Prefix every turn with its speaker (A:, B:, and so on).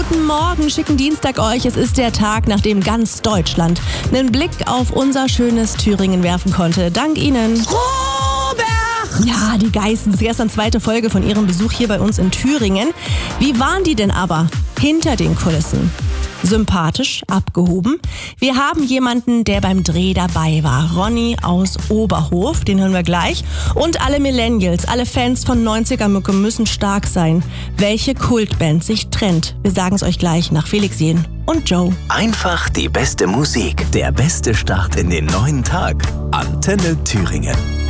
A: guten Morgen, schicken Dienstag euch. Es ist der Tag, nachdem ganz Deutschland einen Blick auf unser schönes Thüringen werfen konnte. Dank Ihnen.
B: Robert!
A: Ja, die Geissens. Gestern 2. Folge von ihrem Besuch hier bei uns in Thüringen. Wie waren die denn aber hinter den Kulissen? Sympathisch, abgehoben. Wir haben jemanden, der beim Dreh dabei war. Ronny aus Oberhof, den hören wir gleich. Und alle Millennials, alle Fans von 90er-Mucke müssen stark sein. Welche Kultband sich trennt? Wir sagen es euch gleich nach Felix Jähn und Joe.
C: Einfach die beste Musik, der beste Start in den neuen Tag. Antenne Thüringen.